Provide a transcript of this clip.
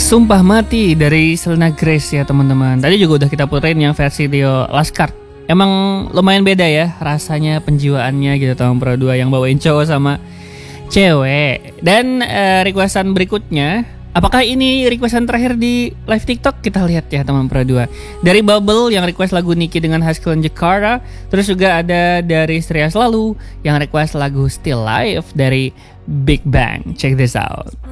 Sumpah Mati dari Selena Grace ya teman-teman. Tadi juga udah kita puterin yang versi Rio Laskar. Emang lumayan beda ya rasanya, penjiwaannya gitu tahun Pro 2 yang bawain cowok sama cewek. Dan requestan berikutnya, apakah ini requestan terakhir di live TikTok? Kita lihat ya teman Pro 2. Dari Bubble yang request lagu Nicki dengan Haskell Jakarta. Terus juga ada dari Stria Selalu yang request lagu Still Life dari Big Bang. Check this out.